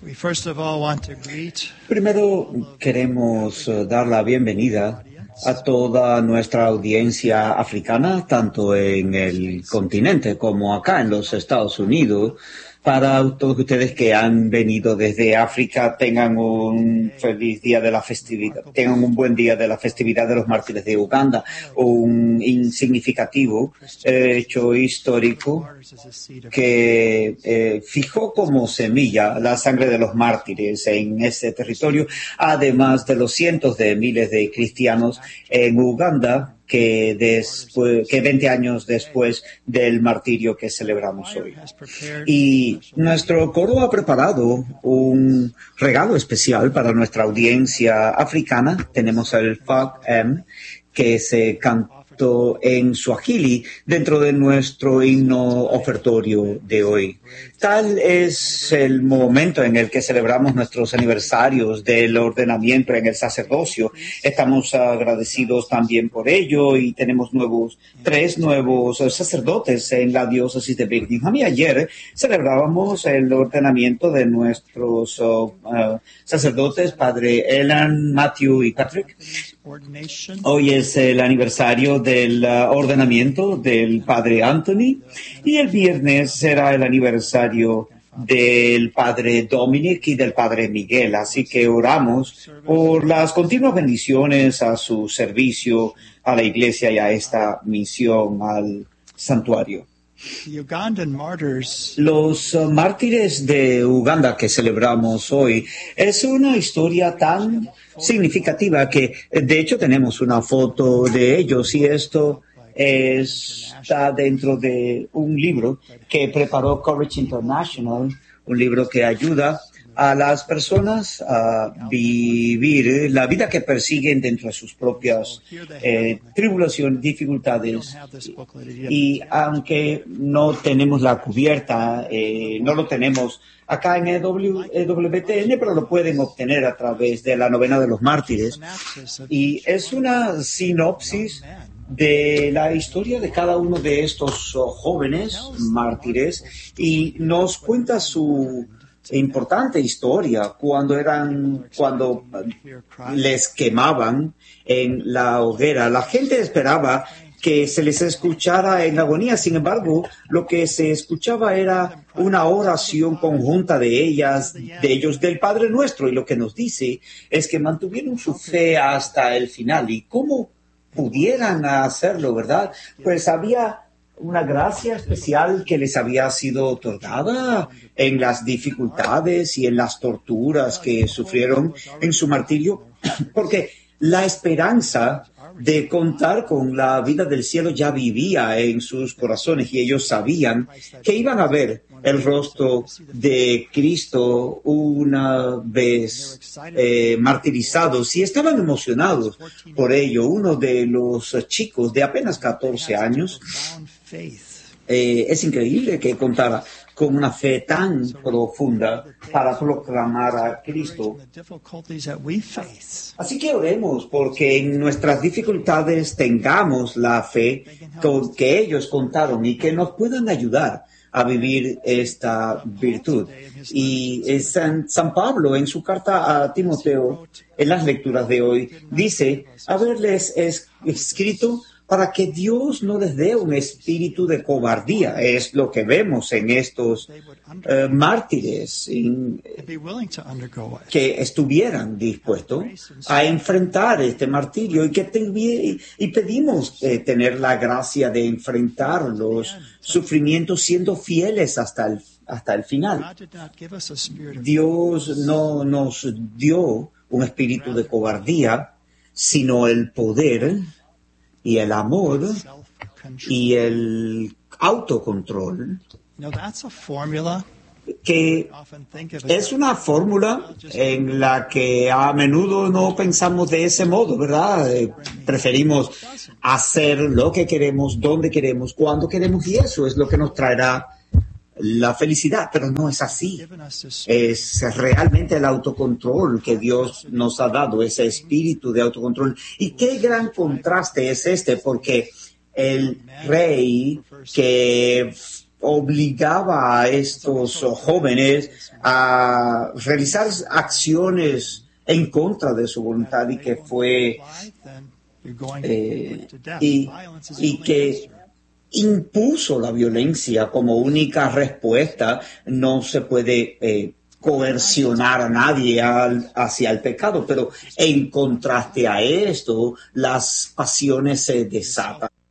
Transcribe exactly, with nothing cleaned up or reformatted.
Primero queremos eh, dar la bienvenida a toda nuestra audiencia africana, tanto en el continente como acá en los Estados Unidos. Para todos ustedes que han venido desde África, tengan un feliz día de la festividad, tengan un buen día de la festividad de los mártires de Uganda, un insignificativo eh, hecho histórico que eh, fijó como semilla la sangre de los mártires en ese territorio, además de los cientos de miles de cristianos en Uganda, que después, que veinte años después del martirio que celebramos hoy. Y nuestro coro ha preparado un regalo especial para nuestra audiencia africana. Tenemos el Fag M, que se cantó en Swahili dentro de nuestro himno ofertorio de hoy. Tal es el momento en el que celebramos nuestros aniversarios del ordenamiento en el sacerdocio. Estamos agradecidos también por ello y tenemos nuevos, tres nuevos sacerdotes en la diócesis de Birmingham. Y ayer celebrábamos el ordenamiento de nuestros uh, uh, sacerdotes, Padre Elan, Matthew y Patrick. Hoy es el aniversario del uh, ordenamiento del Padre Anthony y el viernes será el aniversario del Padre Dominic y del Padre Miguel. Así que oramos por las continuas bendiciones a su servicio, a la iglesia y a esta misión al santuario. Los uh, mártires de Uganda que celebramos hoy es una historia tan significativa que de hecho tenemos una foto de ellos y esto está dentro de un libro que preparó Courage International, un libro que ayuda a las personas a vivir la vida que persiguen dentro de sus propias eh, tribulaciones, dificultades. Y aunque no tenemos la cubierta, eh, no lo tenemos acá en E W T N, pero lo pueden obtener a través de la novena de los mártires. Y es una sinopsis de la historia de cada uno de estos oh, jóvenes mártires y nos cuenta su importante historia cuando eran, cuando les quemaban en la hoguera. La gente esperaba que se les escuchara en agonía. Sin embargo, lo que se escuchaba era una oración conjunta de ellas, de ellos, del Padre Nuestro. Y lo que nos dice es que mantuvieron su fe hasta el final. ¿Y cómo pudieran hacerlo, verdad? Pues había una gracia especial que les había sido otorgada en las dificultades y en las torturas que sufrieron en su martirio, porque la esperanza de contar con la vida del cielo ya vivía en sus corazones y ellos sabían que iban a ver el rostro de Cristo una vez eh, martirizados y estaban emocionados por ello. Uno de los chicos de apenas catorce años, eh, es increíble que contara con una fe tan profunda para proclamar a Cristo. Así que oremos porque en nuestras dificultades tengamos la fe con que ellos contaron y que nos puedan ayudar a vivir esta virtud. Y San, San Pablo, en su carta a Timoteo, en las lecturas de hoy, dice haberles es, escrito para que Dios no les dé un espíritu de cobardía. Es lo que vemos en estos uh, mártires in, que estuvieran dispuestos a enfrentar este martirio y que te, y pedimos eh, tener la gracia de enfrentar los sufrimientos siendo fieles hasta el, hasta el final. Dios no nos dio un espíritu de cobardía, sino el poder y el amor y el autocontrol, que es una fórmula en la que a menudo no pensamos de ese modo, ¿verdad? Eh, preferimos hacer lo que queremos, donde queremos, cuando queremos, y eso es lo que nos traerá la felicidad, pero no es así. Es realmente el autocontrol que Dios nos ha dado, ese espíritu de autocontrol. Y qué gran contraste es este, porque el rey que obligaba a estos jóvenes a realizar acciones en contra de su voluntad y que fue eh, y, y que impuso la violencia como única respuesta. No se puede eh, coercionar a nadie al, hacia el pecado, pero en contraste a esto, las pasiones se desatan.